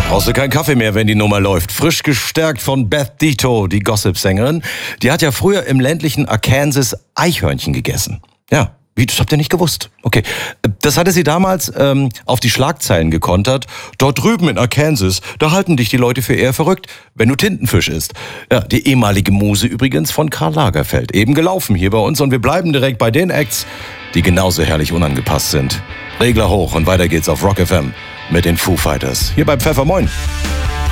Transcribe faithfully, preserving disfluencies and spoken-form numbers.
Brauchst du keinen Kaffee mehr, wenn die Nummer läuft. Frisch gestärkt von Beth Ditto, die Gossip-Sängerin. Die hat ja früher im ländlichen Arkansas Eichhörnchen gegessen. Ja, wie, das habt ihr nicht gewusst. Okay, das hatte sie damals ähm, auf die Schlagzeilen gekontert. Dort drüben in Arkansas, da halten dich die Leute für eher verrückt, wenn du Tintenfisch isst. Ja, die ehemalige Muse übrigens von Karl Lagerfeld. Eben gelaufen hier bei uns und wir bleiben direkt bei den Acts, die genauso herrlich unangepasst sind. Regler hoch und weiter geht's auf Rock F M mit den Foo Fighters. Hier bei Pfeffer, moin.